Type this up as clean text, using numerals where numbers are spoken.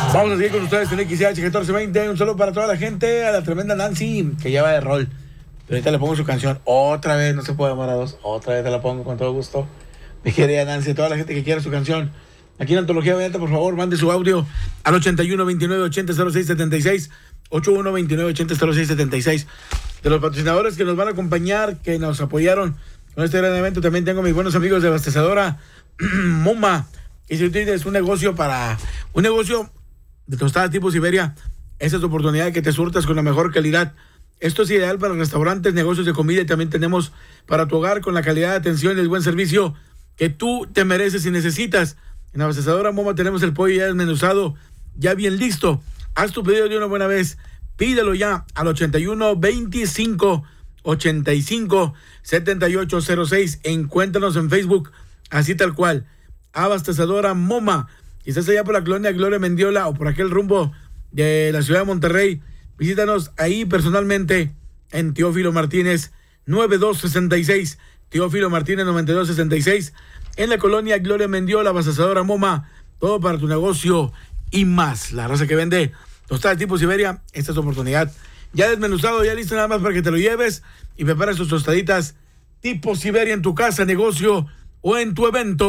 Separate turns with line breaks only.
Vamos a seguir con ustedes en XH 1420. Un saludo para toda la gente, a la tremenda Nancy, que lleva de rol. Pero ahorita le pongo su canción. Otra vez, no se puede amar a dos. Otra vez te la pongo con todo gusto. Mi querida Nancy, toda la gente que quiera su canción. Aquí en Antología Vallarta, por favor, mande su audio al 81 29 80 06 76. 81 29 80 06 76. De los patrocinadores que nos van a acompañar, que nos apoyaron con este gran evento, también tengo mis buenos amigos de abastecedora Moma. Y si tienes un negocio de tostada tipo Siberia, esa es tu oportunidad de que te surtas con la mejor calidad. Esto es ideal para restaurantes, negocios de comida, y también tenemos para tu hogar con la calidad de atención y el buen servicio que tú te mereces y necesitas. En Abastecedora Moma tenemos el pollo ya desmenuzado, ya bien listo. Haz tu pedido de una buena vez. Pídelo ya al 81 25 85 78 06. Encuéntranos en Facebook, así tal cual. Abastecedora Moma. Si estás allá por la colonia Gloria Mendiola o por aquel rumbo de la ciudad de Monterrey, visítanos ahí personalmente en Teófilo Martínez 9266. Teófilo Martínez 9266. En la colonia Gloria Mendiola, Abastecedora Moma. Todo para tu negocio y más. La raza que vende tostadas tipo Siberia, esta es tu oportunidad. Ya desmenuzado, ya listo nada más para que te lo lleves y prepares tus tostaditas tipo Siberia en tu casa, negocio o en tu evento.